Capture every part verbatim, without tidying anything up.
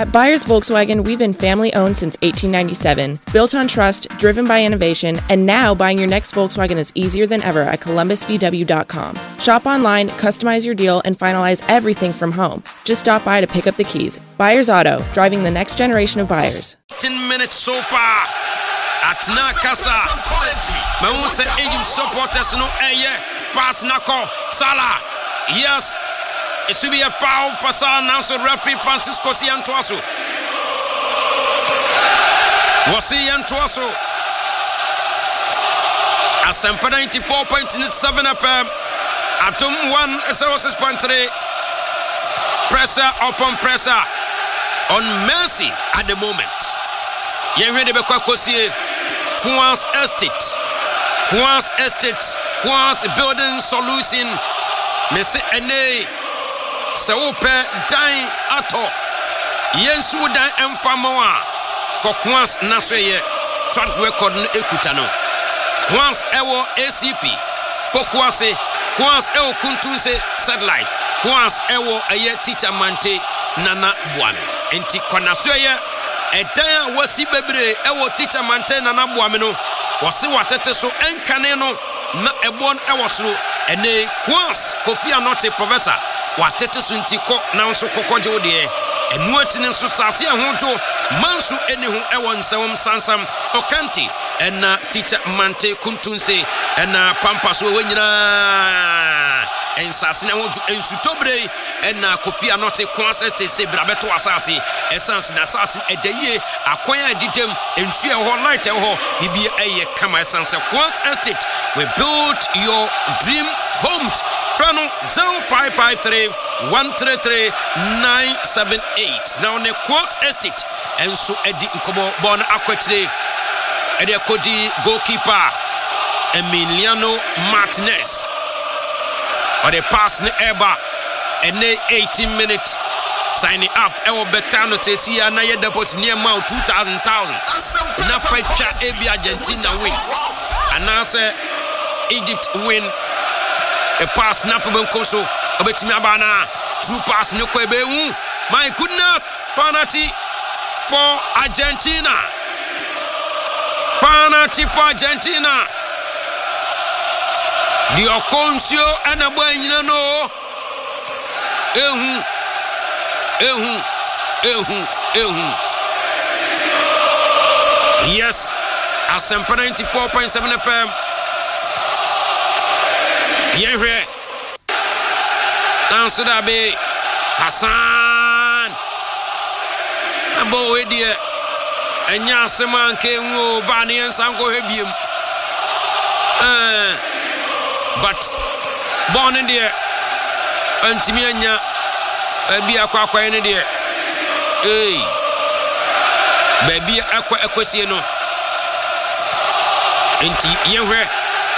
At Byers Volkswagen, we've been family-owned since eighteen ninety-seven, built on trust, driven by innovation, and now buying your next Volkswagen is easier than ever at columbus v w dot com. Shop online, customize your deal, and finalize everything from home. Just stop by to pick up the keys. Byers Auto, driving the next generation of buyers. ten minutes so far at Nakasa. Mawusa Egypt supporters no eye fast nako Salah. Yes. It should be a foul for Salah now, so referee Francisco Siantuaso. Wasi Yantuaso. Asempa ninety-four point seven F M. Atom one oh six point three. Pressure upon pressure on Mercy at the moment. Yenre de Bekwakosie. Quans Estate. Quans Estate. Quans Building Solution. Messi Ene. Sawupe dan ato Yesu dan emfamoa ko Quans nasoye track record no ekuta no Quans ewo A C P Pokwase Quans ewo Kuntunse satellite Quans ewo eye teacher mante Nana Buame enti konasoye edan wasi bebre ewo teacher mante Nana Buame no wasi watete so enkane no na ebon ewo so ene Quans Kofi Anokye professor watete suntiko na nso kokoje wode enu atine nso sase ahodo manso enihu ewo nsawum sansam okanti ena teacher mante Kuntunse ena pampas we nyina ensase na ahodo ensutobre ena Kofi Anokye Quans Estate se brabeto asase essence na asase edeye akoya edidem ensu e ho light e ho bibie eye kama essence Quans Estate we build your dream homes. Frano zero five five three one three three nine seven eight. Now ne Quans Estate and so edi nkomo bon akwetire edi akodi goalkeeper Emiliano Martinez or the pass ne eba and ne eighteen minutes signing up ewo betano se sia na ye deposit near ma two thousand thousand na fight chat ebi Argentina win and now say Egypt win. A pass na from Koso, obetimi abana, true pass no kwebe. My goodness, penalty for Argentina. Penalty for Argentina. The Oconsio and a boy no. Ehu, ehu, ehu, ehu. Yes, Asempa ninety-four point seven F M. Yenre Nansu Dabe Hassan Abo Wedie Enya Seman Kenwo Vani and Sanko Hebium uh, but born in there Antimianya Baby Aqua Aqua in there Hey Baby Aqua Equasiano Inti Yenre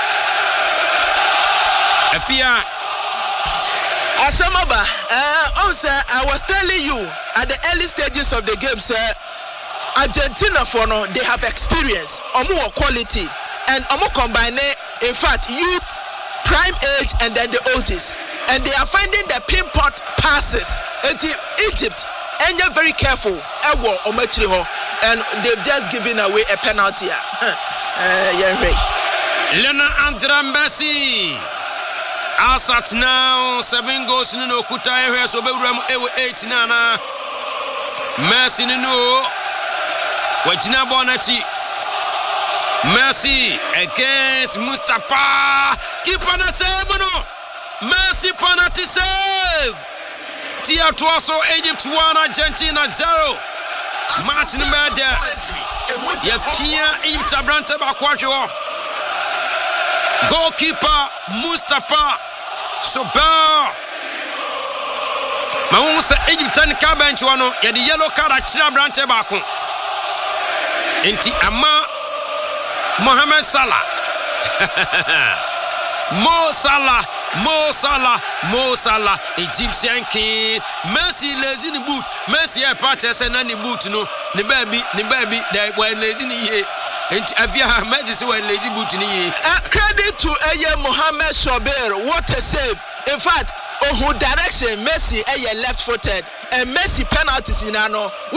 Afia Asamaba, uh, also, I was telling you at the early stages of the game, sir, Argentina for no, they have experience, more quality, and more combine. In fact, youth, prime age, and then the oldest, and they are finding the pinpot passes into Egypt. And you're very careful, and they've just given away a penalty. uh, yeah, right. Lena Andra Messi. Asat now seven goals in no kuta here so bewram ewe eight nana Messi no wajina bonachi Messi against Mustafa keeper na save no Messi penalty save Tia Tuaso Egypt one Argentina zero Martin Mede ya kia Egypt abrante bakwajo goalkeeper Mustafa Sober Mawusa Egyptian bench wano ya the yellow card achira brante bako Inti ama Mohamed Salah Mo Salah Mo Salah Mo Salah Egyptian king Messi lazy ni boot Messi ya party say na ni boot no ni baby ni baby they boy lazy ni ye Enti Avia Medicine when lazy boot ni uh, credit to Eye Mohamed Sober. What a save. In fact, oh direction Messi Eye left footed and Messi penalties in ano.